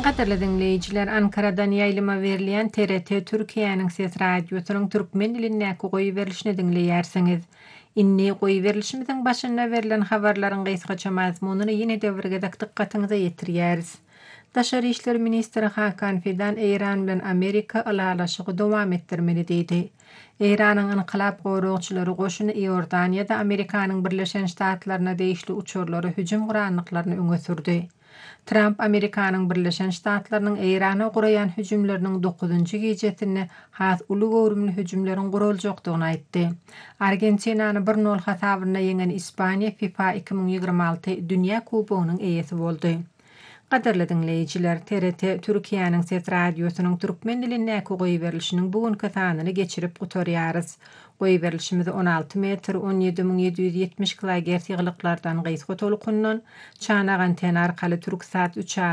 Qadirli dinleyijiler, Ankara'dan ýaýlyma berilen TRT Türkiýanyň Ses Radiosynyň türkmen dilindäki goýy berilişini dinleýärsiňiz. Inni goýy berilişimiziň başynda berilen habarlaryň gysgaça mazmunyny ýene-de bir gezek dikkatiňize ýetirýäris. Daşary işler ministri Hakan Fidan Eýran bilen Amerika alalaşygy dowam etdirmeli diýdi. Eýranyň Inqilab gowrugçylary goşuny Iordaniýada Amerikanyň Birleşen Ştatlaryna degişli uçurlary hüjüm guranlyklaryny öňe sürdi. Trump Amerikanyň Birleşen Ştatlarynyň Eýrana guraýan hüjümleriniň 9-njy gejesinde has uly gowrumly hüjümleriň guruljakdygyny aýtdy. Argentinany 1-0 hasabyna ýeňen Ispaniýa FIFA 2026 Dünýä Kubogynyň eýesi boldy. Qadirli dinleyijiler, TRT Türkiýanyň Ses Radiosynyň türkmen dilindäki goýy berilişiniň bugünkü sanyny geçirip gutarýarys. Goýy berilişimiz 16 metr 17770 kHz ýyglyklardan gysga tolukundan çanagan ten arkaly Türksat 3